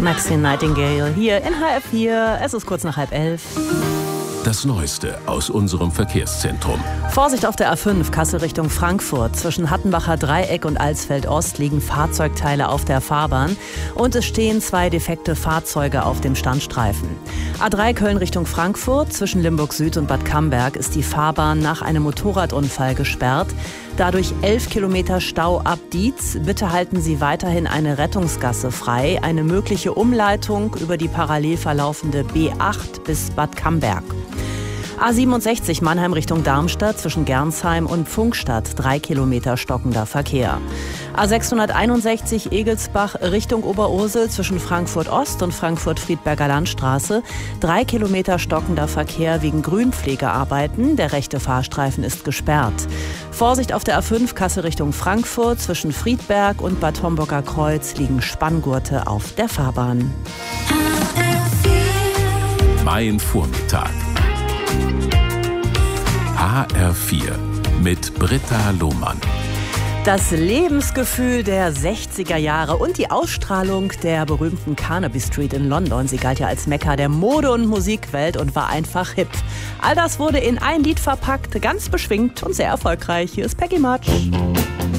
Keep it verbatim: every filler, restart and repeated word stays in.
Maxine Nightingale hier in H R vier. Es ist kurz nach halb elf. Das Neueste aus unserem Verkehrszentrum. Vorsicht auf der A fünf, Kassel Richtung Frankfurt. Zwischen Hattenbacher Dreieck und Alsfeld Ost liegen Fahrzeugteile auf der Fahrbahn. Und es stehen zwei defekte Fahrzeuge auf dem Standstreifen. A drei Köln Richtung Frankfurt. Zwischen Limburg Süd und Bad Camberg ist die Fahrbahn nach einem Motorradunfall gesperrt. Dadurch elf Kilometer Stau ab Dietz. Bitte halten Sie weiterhin eine Rettungsgasse frei. Eine mögliche Umleitung über die parallel verlaufende B acht bis Bad Camberg. A siebenundsechzig Mannheim Richtung Darmstadt zwischen Gernsheim und Pfungstadt. Drei Kilometer stockender Verkehr. A sechshunderteinundsechzig Egelsbach Richtung Oberursel zwischen Frankfurt Ost und Frankfurt-Friedberger Landstraße. Drei Kilometer stockender Verkehr wegen Grünpflegearbeiten. Der rechte Fahrstreifen ist gesperrt. Vorsicht auf der A fünf Kassel Richtung Frankfurt. Zwischen Friedberg und Bad Homburger Kreuz liegen Spanngurte auf der Fahrbahn. Mein Vormittag. H R vier mit Britta Lohmann. Das Lebensgefühl der sechziger Jahre und die Ausstrahlung der berühmten Carnaby Street in London. Sie galt ja als Mekka der Mode- und Musikwelt und war einfach hip. All das wurde in ein Lied verpackt, ganz beschwingt und sehr erfolgreich. Hier ist Peggy March.